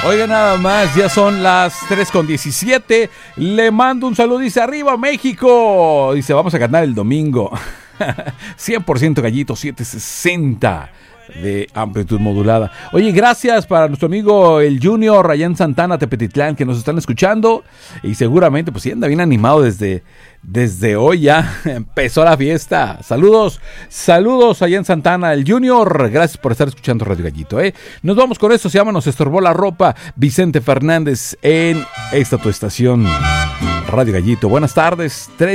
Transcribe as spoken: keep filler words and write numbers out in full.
Oiga, nada más, ya son las tres con diecisiete. Le mando un saludo, dice, arriba México. Dice, vamos a ganar el domingo. cien por ciento Gallito, setecientos sesenta de amplitud modulada. Oye, gracias para nuestro amigo el Junior Rayán Santana, Tepetitlán, que nos están escuchando. Y seguramente, pues sí, anda bien animado desde, desde hoy ya. Empezó la fiesta. Saludos, saludos allá en Santana, el Junior. Gracias por estar escuchando Radio Gallito, ¿eh? Nos vamos con esto, se llama Nos Estorbó la Ropa. Vicente Fernández en esta tu estación, Radio Gallito. Buenas tardes.